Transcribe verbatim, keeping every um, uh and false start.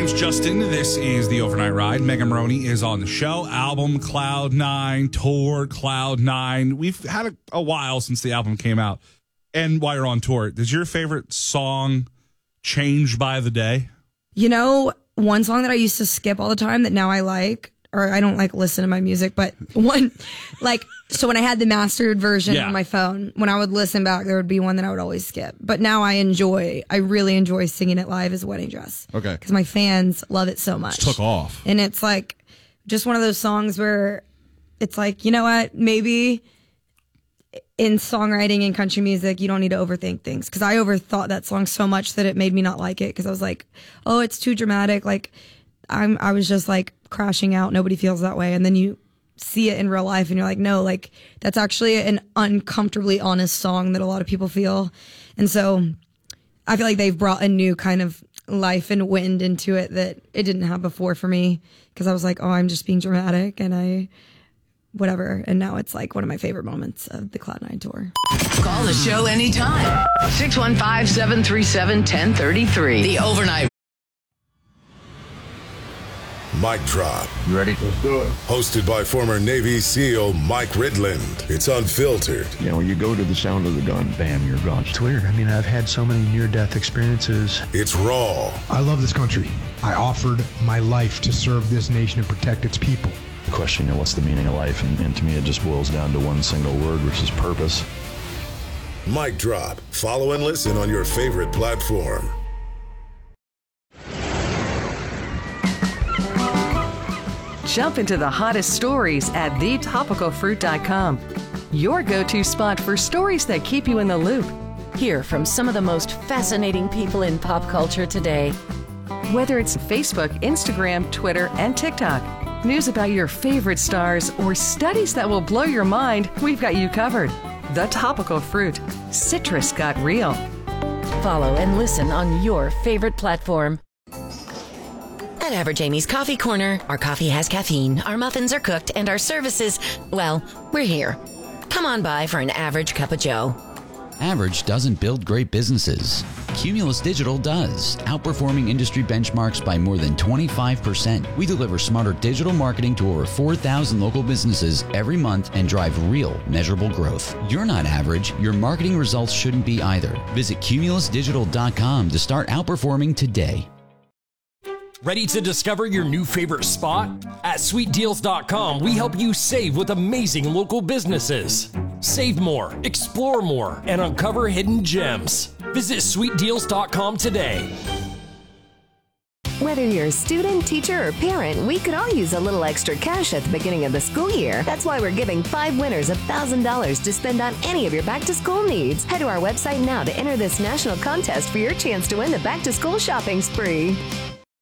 name's Justin. This is the Overnight Ride. Megan Maroney is on the show. Album Cloud Nine, tour Cloud Nine. We've had a, a while since the album came out. And while you're on tour, does your favorite song change by the day? You know, one song that I used to skip all the time that now I like, or I don't like listen to my music, but one, like, so when I had the mastered version Yeah. on my phone, when I would listen back, there would be one that I would always skip. But now I enjoy, I really enjoy singing it live as Wedding Dress. Okay. Because my fans love it so much. It took off. And it's like just one of those songs where it's like, you know what, maybe in songwriting and country music, you don't need to overthink things. Because I overthought that song so much that it made me not like it. Because I was like, oh, it's too dramatic. Like, I'm, I was just like crashing out. Nobody feels that way. And then you see it in real life and you're like, no, like that's actually an uncomfortably honest song that a lot of people feel. And so I feel like they've brought a new kind of life and wind into it that it didn't have before for me. Because I was like, oh, I'm just being dramatic and I... whatever. And now it's like one of my favorite moments of the Cloud Nine tour. Call the show anytime. six one five, seven three seven, one zero three three. The Overnight. Mic Drop. You ready? Let's do it. Hosted by former Navy SEAL Mike Ridland. It's unfiltered. You know, when you go to the sound of the gun, bam, you're gone. It's weird. I mean, I've had so many near-death experiences. It's raw. I love this country. I offered my life to serve this nation and protect its people. Question, you know, what's the meaning of life? And, and to me, it just boils down to one single word, which is purpose. Mic Drop. Follow and listen on your favorite platform. Jump into the hottest stories at the topical fruit dot com. Your go-to spot for stories that keep you in the loop. Hear from some of the most fascinating people in pop culture today. Whether it's Facebook, Instagram, Twitter, and TikTok. News about your favorite stars or studies that will blow your mind, we've got you covered. The Topical Fruit. Citrus got real. Follow and listen on your favorite platform. At Average Amy's Coffee Corner, our coffee has caffeine, our muffins are cooked, and our services, well, we're here. Come on by for an average cup of joe. Average doesn't build great businesses. Cumulus Digital does, outperforming industry benchmarks by more than twenty-five percent. We deliver smarter digital marketing to over four thousand local businesses every month and drive real, measurable growth. You're not average. Your marketing results shouldn't be either. Visit cumulus digital dot com to start outperforming today. Ready to discover your new favorite spot? At sweet deals dot com, we help you save with amazing local businesses. Save more, explore more, and uncover hidden gems. Visit sweet deals dot com today. Whether you're a student, teacher, or parent, we could all use a little extra cash at the beginning of the school year. That's why we're giving five winners one thousand dollars to spend on any of your back-to-school needs. Head to our website now to enter this national contest for your chance to win the back-to-school shopping spree.